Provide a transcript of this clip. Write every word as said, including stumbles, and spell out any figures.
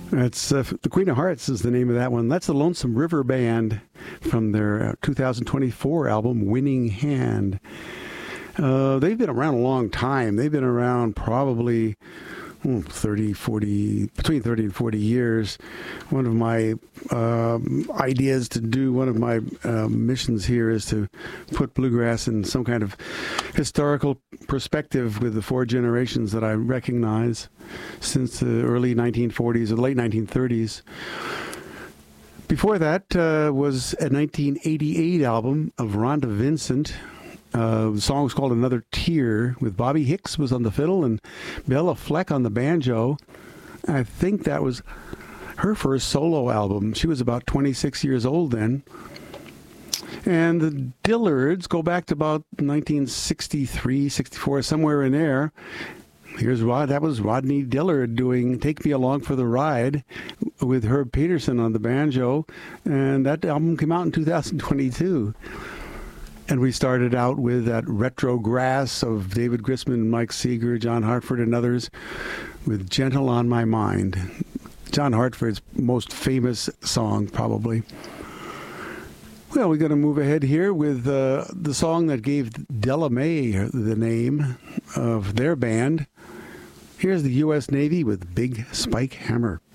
That's uh, the Queen of Hearts is the name of that one. That's the Lonesome River Band from their uh, two thousand twenty-four album, Winning Hand. Uh, they've been around a long time. They've been around probably hmm, thirty, forty, between thirty and forty years. One of my um, ideas to do, one of my uh, missions here is to put bluegrass in some kind of historical perspective with the four generations that I recognize since the early nineteen forties or late nineteen thirties. Before that uh, was a nineteen eighty-eight album of Rhonda Vincent. Uh, the song was called Another Tear, with Bobby Hicks was on the fiddle and Bella Fleck on the banjo. I think that was her first solo album. She was about twenty-six years old then. And the Dillards go back to about nineteen sixty-three, sixty-four, somewhere in there. Here's Rod. That was Rodney Dillard doing "Take Me Along for the Ride" with Herb Peterson on the banjo, and that album came out in two thousand twenty-two. And we started out with that retro grass of David Grisman, Mike Seeger, John Hartford, and others with "Gentle on My Mind." John Hartford's most famous song, probably. Well, we're going to move ahead here with uh, the song that gave Della Mae the name of their band. Here's the U S Navy with Big Spike Hammer.